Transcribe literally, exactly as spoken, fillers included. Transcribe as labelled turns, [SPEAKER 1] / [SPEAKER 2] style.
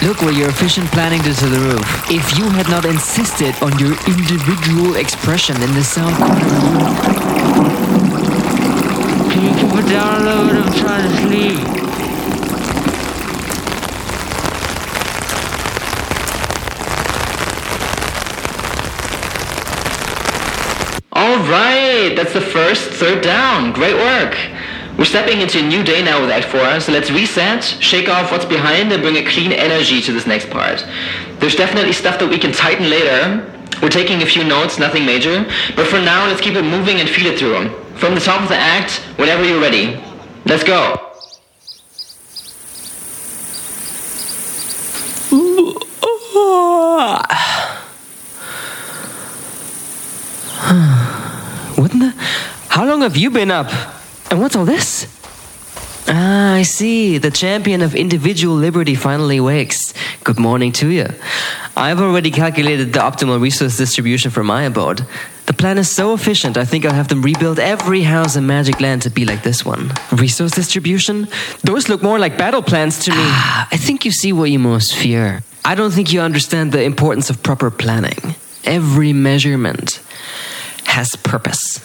[SPEAKER 1] Look where your efficient planning did to the roof. If you had not insisted on your individual expression in the south corner of the room...
[SPEAKER 2] Can you keep it down a little bit? I'm trying to sleep.
[SPEAKER 3] All right, that's the first third down. Great work. We're stepping into a new day now with Act four, so let's reset, shake off what's behind, and bring a clean energy to this next part. There's definitely stuff that we can tighten later. We're taking a few notes, nothing major, but for now, let's keep it moving and feel it through. From the top of the act, whenever you're ready. Let's go.
[SPEAKER 1] What in the... How long have you been up? And what's all this? Ah, I see. The champion of individual liberty finally wakes. Good morning to you. I've already calculated the optimal resource distribution for my abode. The plan is so efficient, I think I'll have them rebuild every house in Magic Land to be like this one. Resource distribution? Those look more like battle plans to me. Ah, I think you see what you most fear. I don't think you understand the importance of proper planning. Every measurement has purpose.